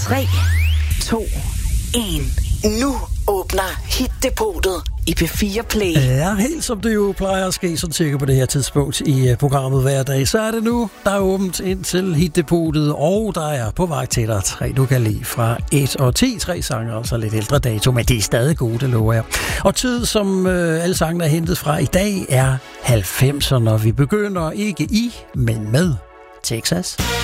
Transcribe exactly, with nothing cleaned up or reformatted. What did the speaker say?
tre, to, en. Nu åbner Hit-depotet i P fire Play. Ja, helt som det jo plejer at ske, sådan cirka på det her tidspunkt i programmet hver dag. Så er det nu, der er åbent ind til Hit-depotet, og der er på vej til dig tre, du kan lide fra et og ti. Tre sange, altså lidt ældre dato, men det er stadig gode, det lover jeg. Og tid, som øh, alle sangene er hentet fra i dag, er halvfemserne, og vi begynder ikke i, men med Texas.